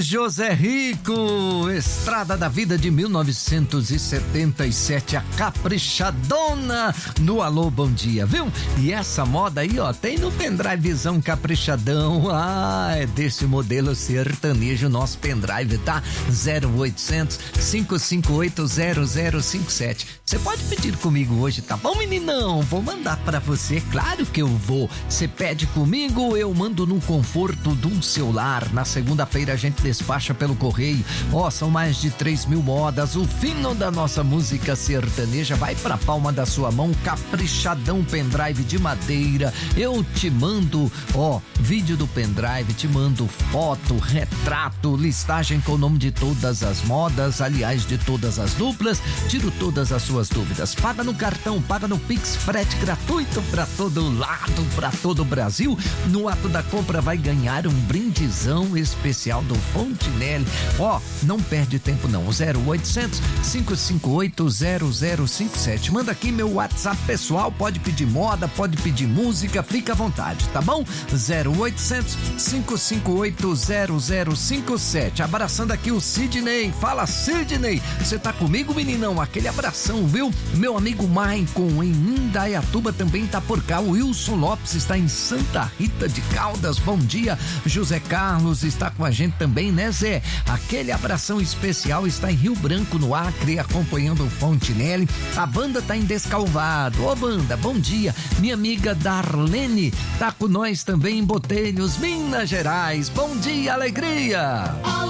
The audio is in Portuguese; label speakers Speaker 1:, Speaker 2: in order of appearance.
Speaker 1: José Rico, Estrada da Vida de 1977, a Caprichadona no Alô Bom Dia, viu? E essa moda aí, ó, tem no pendrivezão caprichadão, é desse modelo sertanejo, nosso pendrive, tá? 0800 558 0057. Você pode pedir comigo hoje, tá bom, meninão? Vou mandar pra você, claro que eu vou. Você pede comigo, eu mando no conforto de um celular. Na segunda-feira a gente despacha pelo correio. São mais de 3.000 modas. O fino da nossa música sertaneja vai pra palma da sua mão. Caprichadão pendrive de madeira. Eu te mando, vídeo do pendrive, te mando foto, retrato, listagem com o nome de todas as modas, aliás, de todas as duplas. Tiro todas as suas dúvidas. Paga no cartão, paga no Pix, frete gratuito pra todo lado, pra todo o Brasil. No ato da compra vai ganhar um brindizão especial do Fontinelli. Não perde tempo não. 0800 558 0057. Manda aqui meu WhatsApp pessoal, pode pedir moda, pode pedir música, fica à vontade, tá bom? 0800 558 0057. Abraçando aqui o Sidney. Fala, Sidney, você tá comigo, meninão? Aquele abração, viu? Meu amigo Maicon em Indaiatuba também tá por cá. O Wilson Lopes está em Santa Rita de Caldas. Bom dia. José Carlos está com a gente também, né, Zé? Aquele abração especial está em Rio Branco, no Acre, acompanhando o Fontinelli. A banda tá em Descalvado. Banda, bom dia. Minha amiga Darlene tá com nós também em Botelhos, Minas Gerais. Bom dia, alegria!